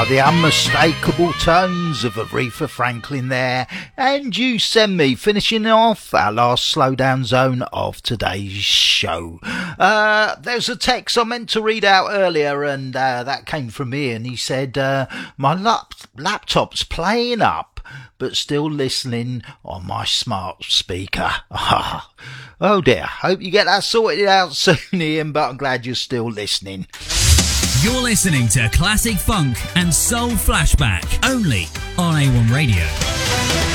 The unmistakable tones of Aretha Franklin there, and You Send Me, finishing off our last slowdown zone of today's show. There's a text I meant to read out earlier, and that came from Ian. He said, my laptop's playing up, but still listening on my smart speaker. Oh dear, hope you get that sorted out soon, Ian, but I'm glad you're still listening. You're listening to Classic Funk and Soul Flashback, only on A1 Radio.